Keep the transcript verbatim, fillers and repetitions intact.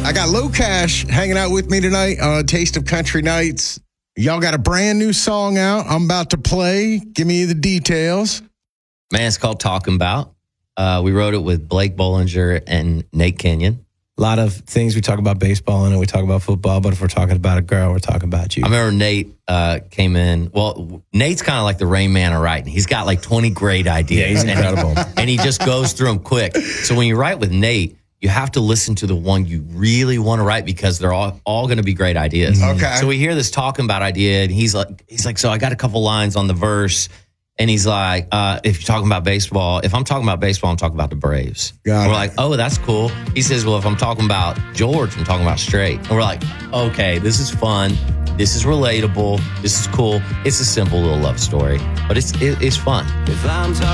I got Low Cash hanging out with me tonight on Taste of Country Nights. Y'all got a brand new song out. I'm about to play. Give me the details. Man, it's called Talking About. Uh, we wrote it with Blake Bollinger and Nate Kenyon. A lot of things we talk about baseball and we talk about football, but if we're talking about a girl, we're talking about you. I remember Nate uh, came in. Well, Nate's kind of like the Rain Man of writing. He's got like twenty great ideas. Yeah, he's incredible. And, and he just goes through them quick. So when you write with Nate, you have to listen to the one you really want to write because they're all, all going to be great ideas. Okay. So we hear this talking about idea, and he's like, he's like, so I got a couple lines on the verse. And he's like, uh, if you're talking about baseball, if I'm talking about baseball, I'm talking about the Braves. Got and we're it. like, oh, that's cool. He says, well, if I'm talking about George, I'm talking about straight. And we're like, okay, this is fun. This is relatable. This is cool. It's a simple little love story, but it's it, it's fun. If I'm talking